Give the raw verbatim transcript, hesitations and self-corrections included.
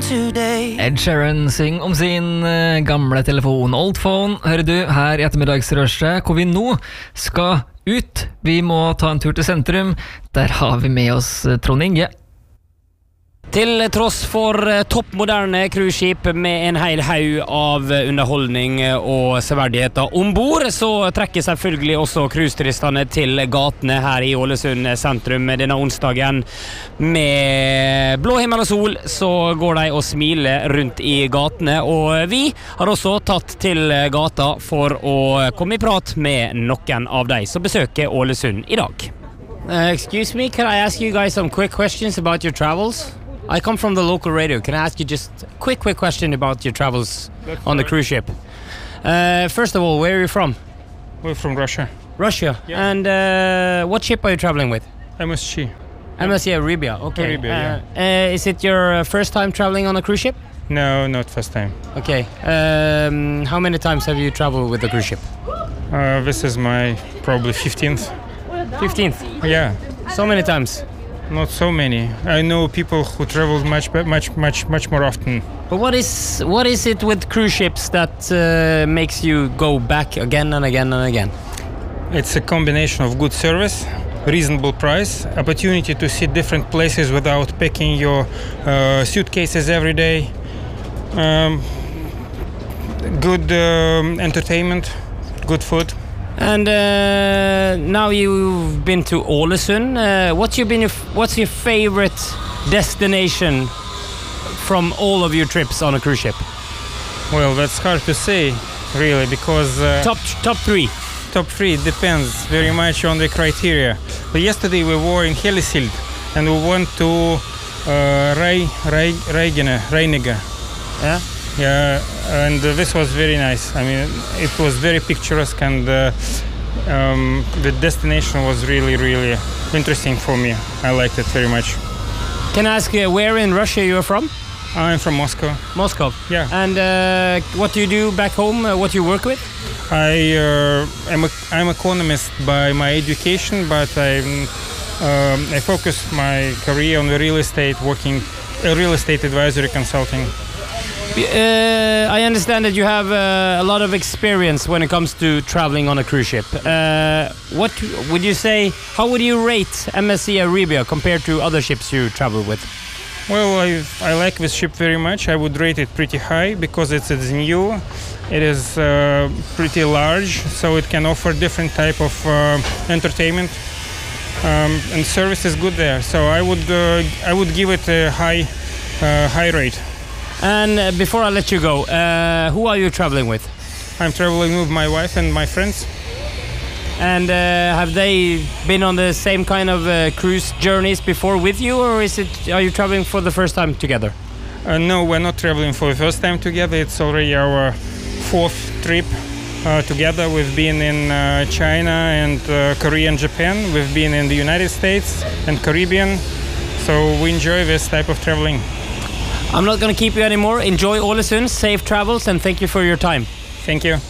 today. Ed Sheeran synger om sin eh, gamle telefon Old Phone, hører du her i ettermiddagsrushet, hvor vi nå skal ut. Vi må ta en tur til sentrum. Der har vi med oss eh, Trond Inge. Til tross for toppmoderne cruiseskip med en hel haug av underholdning og severdigheter ombord, så trekker selvfølgelig også cruiseturistene til gatene her i Ålesund sentrum denne onsdagen. Med blå himmel og sol så går de og smiler rundt i gatene, og vi har også tatt til gata for å komme i prat med noen av de som besøker Ålesund i dag. Uh, excuse me, can I ask you guys some quick questions about your travels? I come from the local radio. Can I ask you just a quick, quick question about your travels That's on the cruise ship? Uh, first of all, where are you from? We're from Russia. Russia? Yeah. And uh, what ship are you traveling with? M S G. M S G Arabia, okay. Arabia, uh, yeah. uh, is it your first time traveling on a cruise ship? No, not first time. Okay. Um, how many times have you traveled with the cruise ship? Uh, this is my probably fifteenth. fifteenth? Yeah. So many times? Not so many. I know people who travel much, much, much, much more often. But what is what is it with cruise ships that uh, makes you go back again and again and again? It's a combination of good service, reasonable price, opportunity to see different places without packing your uh, suitcases every day, um, good um, entertainment, good food. And uh, now you've been to Ålesund. Uh, what's your been your, what's your favorite destination from all of your trips on a cruise ship? Well, that's hard to say, really, because uh, top top three. Top three depends very much on the criteria. But yesterday we were in Hellesild, and we went to uh, Rai, Rai, Raigene, Reinega. Yeah. Yeah, and uh, this was very nice. I mean, it was very picturesque, and uh, um, the destination was really, really interesting for me. I liked it very much. Can I ask uh, where in Russia you are from? I'm from Moscow. Moscow. Yeah. And uh, what do you do back home? Uh, what do you work with? I uh, am a, I'm economist by my education, but I'm, um, I focus my career on the real estate, working uh, real estate advisory consulting. Uh, I understand that you have uh, a lot of experience when it comes to traveling on a cruise ship. Uh, what would you say, how would you rate M S C Arabia compared to other ships you travel with? Well, I, I like this ship very much. I would rate it pretty high because it's, it's new. It is uh, pretty large, so it can offer different type of uh, entertainment. Um, and service is good there. So I would, uh, I would give it a high, uh, high rate. And uh, before I let you go, uh, who are you traveling with? I'm traveling with my wife and my friends. And uh, have they been on the same kind of uh, cruise journeys before with you, or is it, are you traveling for the first time together? Uh, no, we're not traveling for the first time together. It's already our fourth trip uh, together. We've been in uh, China and uh, Korea and Japan. We've been in the United States and Caribbean. So we enjoy this type of traveling. I'm not going to keep you anymore. Enjoy Ålesund, safe travels, and thank you for your time. Thank you.